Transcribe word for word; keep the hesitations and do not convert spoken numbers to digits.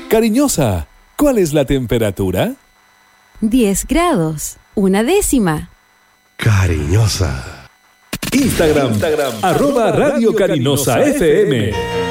Cariñosa, ¿cuál es la temperatura? diez grados, una décima. Cariñosa. Instagram, Instagram arroba Radio Cariñosa F M.